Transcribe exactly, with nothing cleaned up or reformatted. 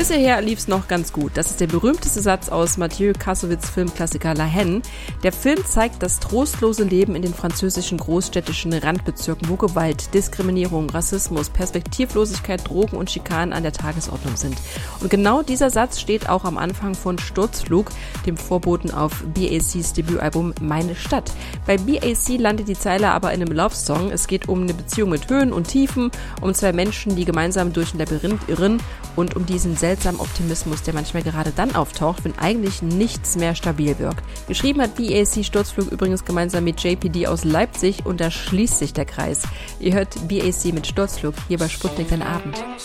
Bisher lief's noch ganz gut. Das ist der berühmteste Satz aus Mathieu Kassovitz' Filmklassiker La Haine. Der Film zeigt das trostlose Leben in den französischen großstädtischen Randbezirken, wo Gewalt, Diskriminierung, Rassismus, Perspektivlosigkeit, Drogen und Schikanen an der Tagesordnung sind. Und genau dieser Satz steht auch am Anfang von Sturzflug, dem Vorboten auf B A Cs Debütalbum Meine Stadt. Bei B A C landet die Zeile aber in einem Love-Song. Es geht um eine Beziehung mit Höhen und Tiefen, um zwei Menschen, die gemeinsam durch ein Labyrinth irren und um diesen seltsamen Optimismus, der manchmal gerade dann auftaucht, wenn eigentlich nichts mehr stabil wirkt. Geschrieben hat B A C Sturzflug übrigens gemeinsam mit J P D aus Leipzig und da schließt sich der Kreis. Ihr hört B A C mit Sturzflug hier bei Sputnik den Abend.